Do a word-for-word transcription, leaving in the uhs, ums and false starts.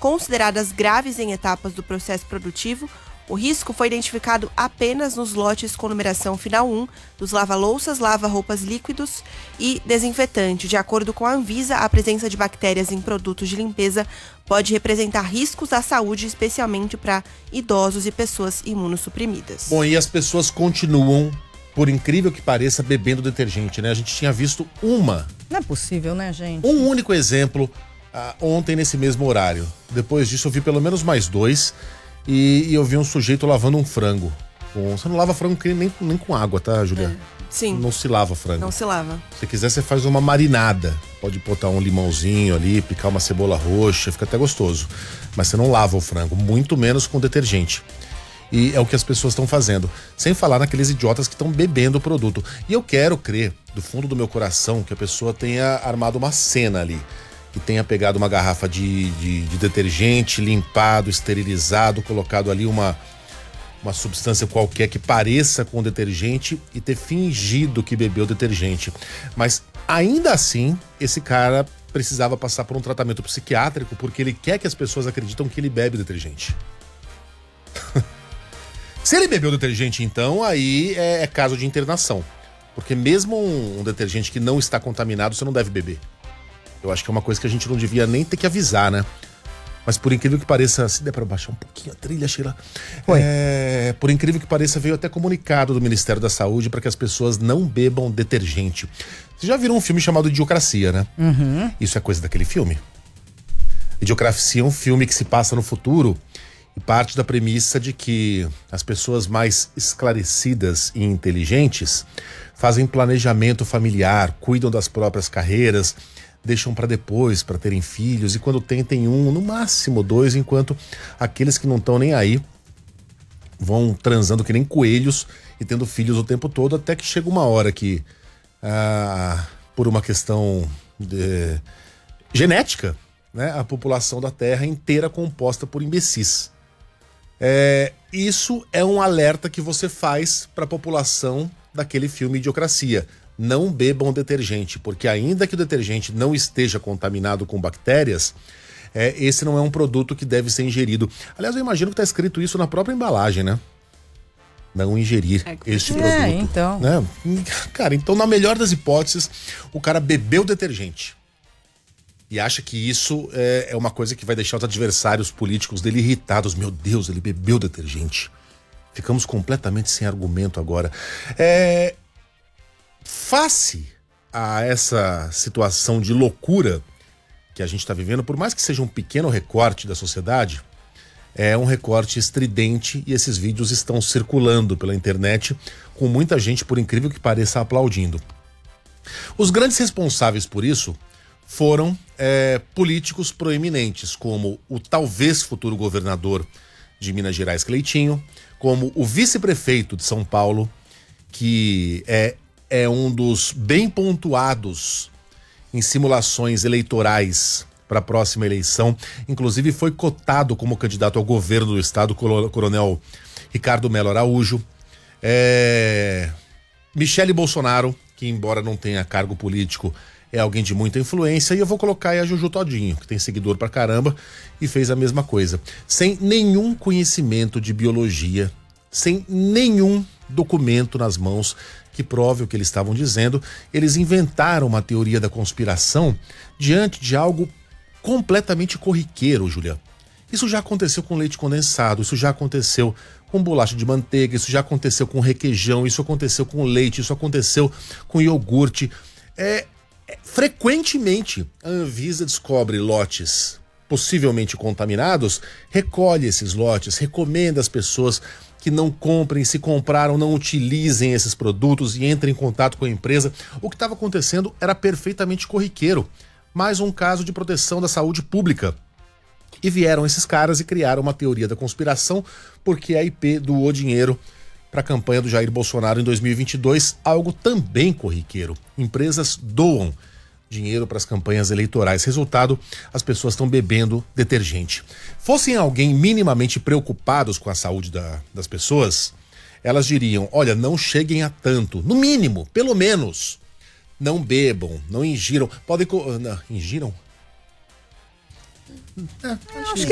consideradas graves em etapas do processo produtivo, o risco foi identificado apenas nos lotes com numeração final um dos lava-louças, lava-roupas líquidos e desinfetante. De acordo com a Anvisa, a presença de bactérias em produtos de limpeza pode representar riscos à saúde, especialmente para idosos e pessoas imunossuprimidas. Bom, e as pessoas continuam, por incrível que pareça, bebendo detergente, né? A gente tinha visto uma... Não é possível, né, gente? Um único exemplo uh, ontem nesse mesmo horário. Depois disso eu vi pelo menos mais dois... E, e eu vi um sujeito lavando um frango. Com, você não lava frango nem, nem com água, tá, Julia? É, sim. Não se lava frango. Não se lava. Se quiser, você faz uma marinada. Pode botar um limãozinho ali, picar uma cebola roxa, fica até gostoso. Mas você não lava o frango, muito menos com detergente. E é o que as pessoas estão fazendo. Sem falar naqueles idiotas que estão bebendo o produto. E eu quero crer, do fundo do meu coração, que a pessoa tenha armado uma cena ali. Que tenha pegado uma garrafa de, de, de detergente, limpado, esterilizado, colocado ali uma, uma substância qualquer que pareça com detergente e ter fingido que bebeu detergente. Mas ainda assim, esse cara precisava passar por um tratamento psiquiátrico porque ele quer que as pessoas acreditam que ele bebe detergente. Se ele bebeu detergente, então, aí é, é caso de internação. Porque mesmo um, um detergente que não está contaminado, você não deve beber. Eu acho que é uma coisa que a gente não devia nem ter que avisar, né? Mas por incrível que pareça, se der pra baixar um pouquinho a trilha, Sheila. É, por incrível que pareça, veio até comunicado do Ministério da Saúde para que as pessoas não bebam detergente. Vocês já viram um filme chamado Idiocracia, né? Uhum. Isso é coisa daquele filme. Idiocracia é um filme que se passa no futuro e parte da premissa de que as pessoas mais esclarecidas e inteligentes fazem planejamento familiar, cuidam das próprias carreiras, deixam para depois, para terem filhos, e quando tem, tem um, no máximo dois, enquanto aqueles que não estão nem aí vão transando que nem coelhos e tendo filhos o tempo todo, até que chega uma hora que, ah, por uma questão de... genética, né, a população da Terra inteira composta por imbecis. É, isso é um alerta que você faz para a população daquele filme Idiocracia. Não bebam detergente, porque ainda que o detergente não esteja contaminado com bactérias, é, esse não é um produto que deve ser ingerido. Aliás, eu imagino que está escrito isso na própria embalagem, né? Não ingerir é, este é, produto. Então. Né? Cara, então na melhor das hipóteses, o cara bebeu detergente. E acha que isso é, é uma coisa que vai deixar os adversários políticos dele irritados. Meu Deus, ele bebeu detergente. Ficamos completamente sem argumento agora. É... Face a essa situação de loucura que a gente está vivendo, por mais que seja um pequeno recorte da sociedade, é um recorte estridente e esses vídeos estão circulando pela internet com muita gente, por incrível que pareça, aplaudindo. Os grandes responsáveis por isso foram é, políticos proeminentes, como o talvez futuro governador de Minas Gerais, Cleitinho, como o vice-prefeito de São Paulo, que é é um dos bem pontuados em simulações eleitorais para a próxima eleição. Inclusive foi cotado como candidato ao governo do estado, o coronel Ricardo Melo Araújo. É... Michele Bolsonaro, que embora não tenha cargo político, é alguém de muita influência. E eu vou colocar aí a Juju Todinho, que tem seguidor pra caramba e fez a mesma coisa. Sem nenhum conhecimento de biologia, sem nenhum documento nas mãos que prove o que eles estavam dizendo, eles inventaram uma teoria da conspiração diante de algo completamente corriqueiro, Julia. Isso já aconteceu com leite condensado, isso já aconteceu com bolacha de manteiga, isso já aconteceu com requeijão, isso aconteceu com leite, isso aconteceu com iogurte. É, é, frequentemente a Anvisa descobre lotes possivelmente contaminados, recolhe esses lotes, recomenda às pessoas que não comprem, se compraram, não utilizem esses produtos e entrem em contato com a empresa. O que estava acontecendo era perfeitamente corriqueiro. Mais um caso de proteção da saúde pública. E vieram esses caras e criaram uma teoria da conspiração, porque a I P doou dinheiro para a campanha do Jair Bolsonaro em dois mil e vinte e dois, algo também corriqueiro. Empresas doam dinheiro para as campanhas eleitorais. Resultado, as pessoas estão bebendo detergente. Fossem alguém minimamente preocupados com a saúde da, das pessoas, elas diriam, olha, não cheguem a tanto, no mínimo, pelo menos, não bebam, não ingiram, podem... Não, ingiram? É, acho que